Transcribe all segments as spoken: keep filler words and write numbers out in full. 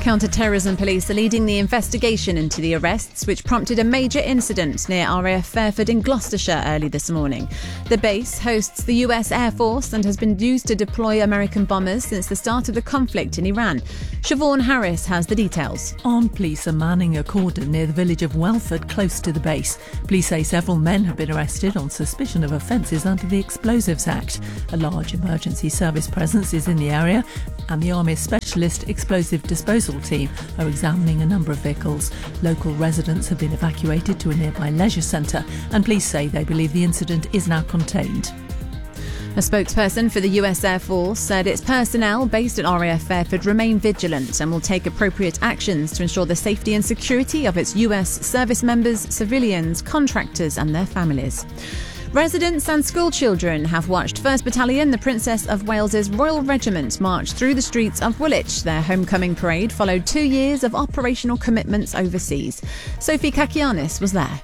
Counter-terrorism police are leading the investigation into the arrests, which prompted a major incident near R A F Fairford in Gloucestershire early this morning. The base hosts the U S Air Force and has been used to deploy American bombers since the start of the conflict in Iran. Siobhan Harris has the details. Armed police are manning a cordon near the village of Welford, close to the base. Police say several men have been arrested on suspicion of offences under the Explosives Act. A large emergency service presence is in the area, and the Army's Specialist Explosive Disposal team are examining a number of vehicles. Local residents have been evacuated to a nearby leisure centre, and police say they believe the incident is now contained. A spokesperson for the U S Air Force said its personnel based at R A F Fairford remain vigilant and will take appropriate actions to ensure the safety and security of its U S service members, civilians, contractors and their families. Residents and schoolchildren have watched first Battalion, the Princess of Wales's Royal Regiment, march through the streets of Woolwich. Their homecoming parade followed two years of operational commitments overseas. Sophie Kakianis was there.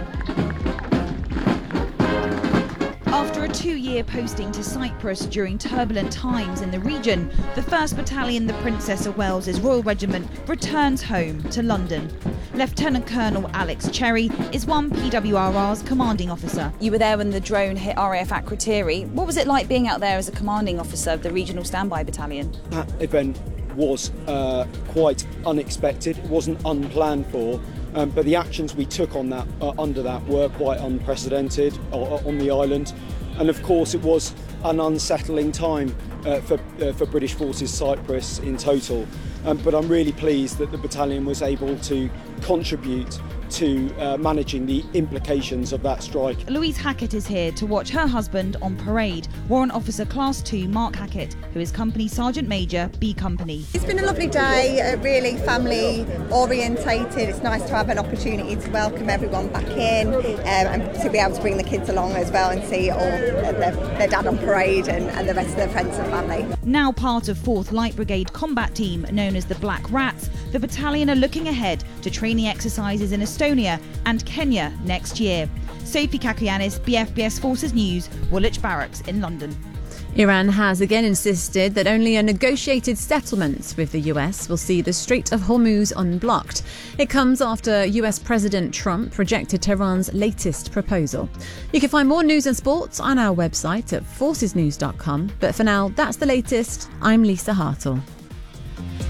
After a two-year posting to Cyprus during turbulent times in the region, the first Battalion, the Princess of Wales's Royal Regiment, returns home to London. Lieutenant Colonel Alex Cherry is one P W R R's commanding officer. You were there when the drone hit R A F Akrotiri. What was it like being out there as a commanding officer of the Regional Standby Battalion? That event was uh, quite unexpected. It wasn't unplanned for. Um, but the actions we took on that, uh, under that were quite unprecedented uh, on the island. And of course it was an unsettling time uh, for, uh, for British Forces Cyprus in total. Um, but I'm really pleased that the battalion was able to contribute to uh, managing the implications of that strike. Louise Hackett is here to watch her husband on parade, Warrant Officer Class two Mark Hackett, who is Company Sergeant Major, B Company. It's been a lovely day, uh, really family orientated. It's nice to have an opportunity to welcome everyone back in um, and to be able to bring the kids along as well and see all uh, their, their dad on parade and, and the rest of their friends and family. Now part of fourth Light Brigade combat team known as the Black Rats, the battalion are looking ahead to training exercises in Estonia and Kenya next year. Sophie Kakianis, B F B S Forces News, Woolwich Barracks in London. Iran has again insisted that only a negotiated settlement with the U S will see the Strait of Hormuz unblocked. It comes after U S President Trump rejected Tehran's latest proposal. You can find more news and sports on our website at forces news dot com. But for now, that's the latest. I'm Lisa Hartle.